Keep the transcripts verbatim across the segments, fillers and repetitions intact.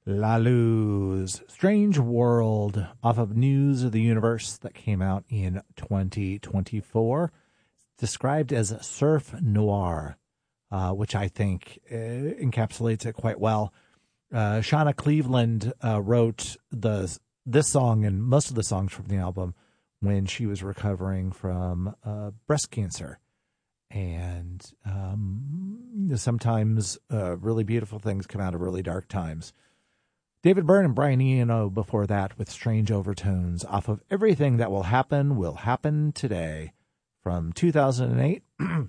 La Luz, Strange World, off of News of the Universe that came out in twenty twenty-four. Described as surf noir, uh, which I think uh, encapsulates it quite well. Uh, Shauna Cleveland uh, wrote the this song and most of the songs from the album when she was recovering from uh, breast cancer. And um, sometimes uh, really beautiful things come out of really dark times. David Byrne and Brian Eno before that with Strange Overtones off of Everything That Will Happen Will Happen Today from two thousand eight.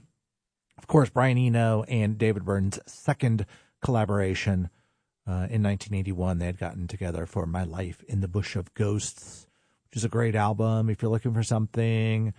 Of course, Brian Eno and David Byrne's second collaboration uh, in nineteen eighty-one. They had gotten together for My Life in the Bush of Ghosts, which is a great album if you're looking for something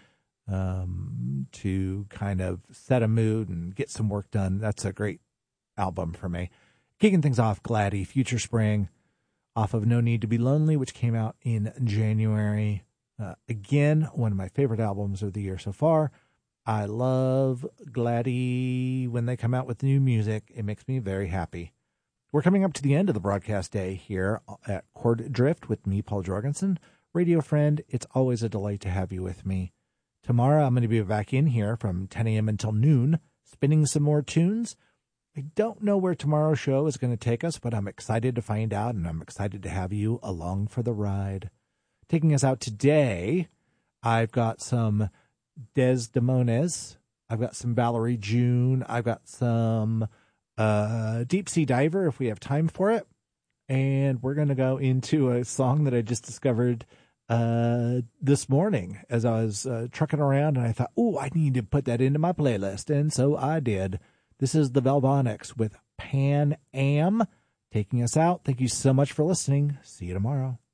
um, to kind of set a mood and get some work done. That's a great album for me. Kicking things off, Gladdy, Future Spring, off of No Need to Be Lonely, which came out in January. Uh, again, one of my favorite albums of the year so far. I love Gladdy when they come out with new music. It makes me very happy. We're coming up to the end of the broadcast day here at Chord Drift with me, Paul Jorgensen. Radio friend, it's always a delight to have you with me. Tomorrow I'm going to be back in here from ten a.m. until noon, spinning some more tunes. I don't know where tomorrow's show is going to take us, but I'm excited to find out, and I'm excited to have you along for the ride. Taking us out today, I've got some Desdemonas. I've got some Valerie June. I've got some uh, Deep Sea Diver, if we have time for it. And we're going to go into a song that I just discovered uh, this morning as I was uh, trucking around, and I thought, oh, I need to put that into my playlist, and so I did. This is the Velvonics with Pan Am taking us out. Thank you so much for listening. See you tomorrow.